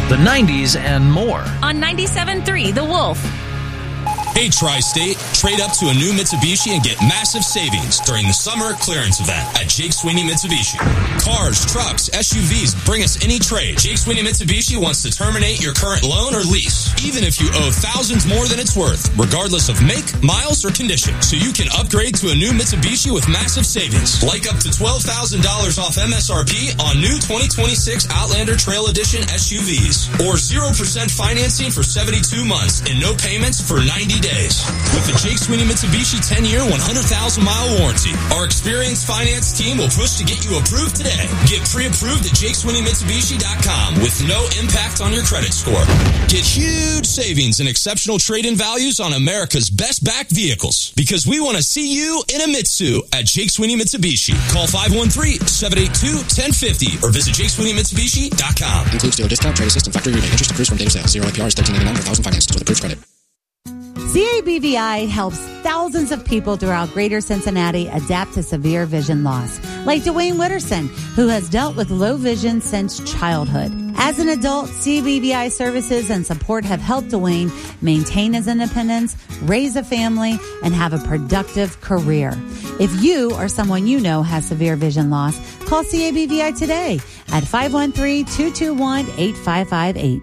the 90s, and more. On 97.3 The Wolf. Hey, Tri-State, trade up to a new Mitsubishi and get massive savings during the summer clearance event at Jake Sweeney Mitsubishi. Cars, trucks, SUVs, bring us any trade. Jake Sweeney Mitsubishi wants to terminate your current loan or lease, even if you owe thousands more than it's worth, regardless of make, miles, or condition. So you can upgrade to a new Mitsubishi with massive savings, like up to $12,000 off MSRP on new 2026 Outlander Trail Edition SUVs, or 0% financing for 72 months and no payments for 90 days. With the Jake Sweeney Mitsubishi 10-year, 100,000-mile warranty, our experienced finance team will push to get you approved today. Get pre-approved at JakeSweeneyMitsubishi.com with no impact on your credit score. Get huge savings and exceptional trade-in values on America's best back vehicles, because we want to see you in a Mitsu at Jake Sweeney Mitsubishi. Call 513-782-1050 or visit JakeSweeneyMitsubishi.com. Includes dealer discount, trade assist, and factory rebate. Interest accrues from date of sale. 0 APR is $13.99 per thousand financed with approved credit. CABVI helps thousands of people throughout Greater Cincinnati adapt to severe vision loss, like Dwayne Witterson, who has dealt with low vision since childhood. As an adult, CABVI services and support have helped Dwayne maintain his independence, raise a family, and have a productive career. If you or someone you know has severe vision loss, call CABVI today at 513-221-8558.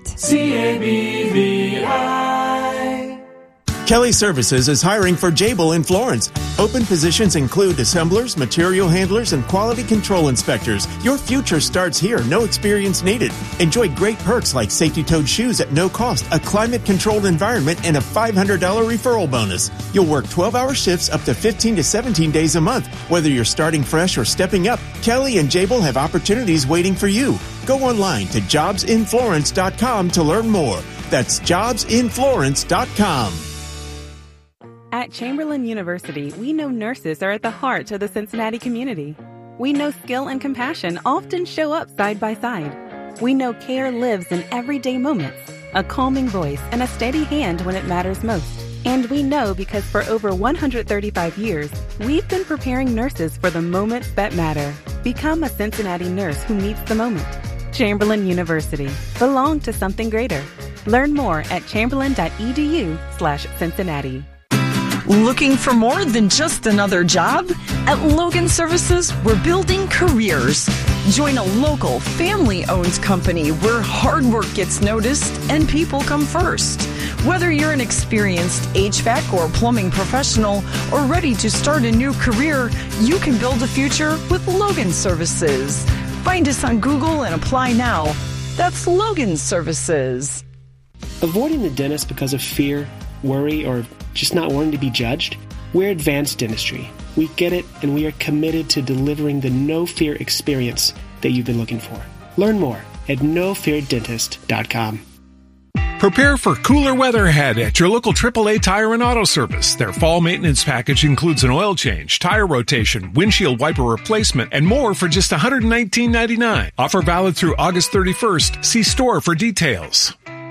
CABVI. Kelly Services is hiring for Jabil in Florence. Open positions include assemblers, material handlers, and quality control inspectors. Your future starts here. No experience needed. Enjoy great perks like safety-toed shoes at no cost, a climate-controlled environment, and a $500 referral bonus. You'll work 12-hour shifts up to 15 to 17 days a month. Whether you're starting fresh or stepping up, Kelly and Jabil have opportunities waiting for you. Go online to jobsinflorence.com to learn more. That's jobsinflorence.com. At Chamberlain University, we know nurses are at the heart of the Cincinnati community. We know skill and compassion often show up side by side. We know care lives in everyday moments, a calming voice and a steady hand when it matters most. And we know because for over 135 years, we've been preparing nurses for the moments that matter. Become a Cincinnati nurse who meets the moment. Chamberlain University. Belong to something greater. Learn more at chamberlain.edu/Cincinnati. Looking for more than just another job? At Logan Services, we're building careers. Join a local, family-owned company where hard work gets noticed and people come first. Whether you're an experienced HVAC or plumbing professional or ready to start a new career, you can build a future with Logan Services. Find us on Google and apply now. That's Logan Services. Avoiding the dentist because of fear, worry, or just not wanting to be judged? We're Advanced Dentistry. We get it, and we are committed to delivering the no-fear experience that you've been looking for. Learn more at nofeardentist.com. Prepare for cooler weather ahead at your local AAA Tire and Auto Service. Their fall maintenance package includes an oil change, tire rotation, windshield wiper replacement, and more for just $119.99. Offer valid through August 31st. See store for details.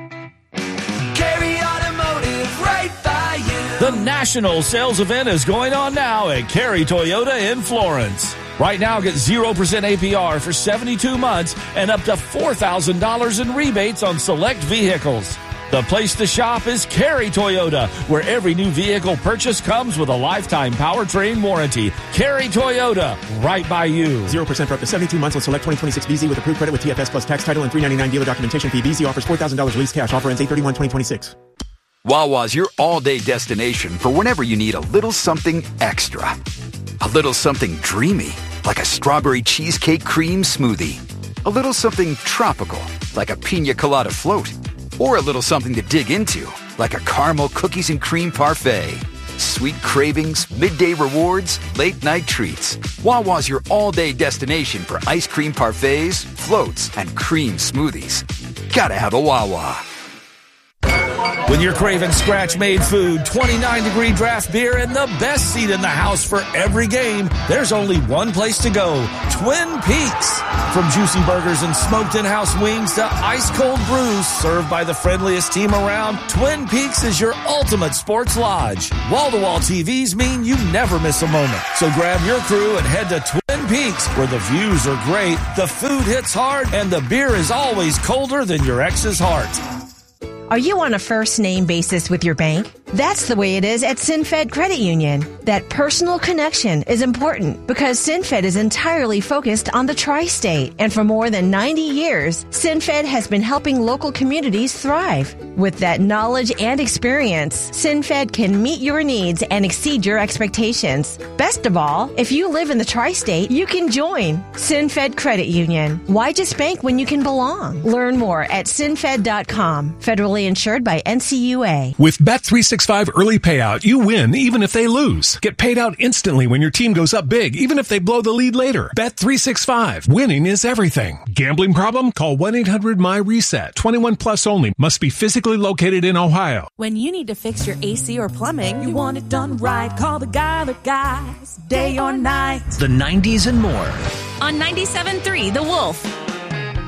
The national sales event is going on now at Cary Toyota in Florence. Right now, get 0% APR for 72 months and up to $4,000 in rebates on select vehicles. The place to shop is Cary Toyota, where every new vehicle purchase comes with a lifetime powertrain warranty. Cary Toyota, right by you. 0% for up to 72 months on select 2026 BZ with approved credit with TFS plus tax title and $399 dealer documentation fee. BZ offers $4,000 lease cash. Offer ends 8/31/2026. Wawa's your all-day destination for whenever you need a little something extra. A little something dreamy, like a strawberry cheesecake cream smoothie. A little something tropical, like a pina colada float. Or a little something to dig into, like a caramel cookies and cream parfait. Sweet cravings, midday rewards, late-night treats. Wawa's your all-day destination for ice cream parfaits, floats, and cream smoothies. Gotta have a Wawa. When you're craving scratch-made food, 29-degree draft beer, and the best seat in the house for every game, there's only one place to go, Twin Peaks. From juicy burgers and smoked in-house wings to ice-cold brews served by the friendliest team around, Twin Peaks is your ultimate sports lodge. Wall-to-wall TVs mean you never miss a moment. So grab your crew and head to Twin Twin Peaks, where the views are great, the food hits hard, and the beer is always colder than your ex's heart. Are you on a first name basis with your bank? That's the way it is at SinFed Credit Union. That personal connection is important because SinFed is entirely focused on the tri-state. And for more than 90 years, SinFed has been helping local communities thrive. With that knowledge and experience, SinFed can meet your needs and exceed your expectations. Best of all, if you live in the tri-state, you can join SinFed Credit Union. Why just bank when you can belong? Learn more at sinfed.com. Federally insured by NCUA. With Bet365 early payout, you win even if they lose. Get paid out instantly when your team goes up big, even if they blow the lead later. Bet365. Winning is everything. Gambling problem? Call 1-800-MY-RESET. 21 plus only. Must be physically located in Ohio. When you need to fix your AC or plumbing, you want it done right. Call the guy that guys, day or night. The 90s and more. On 97.3 The Wolf.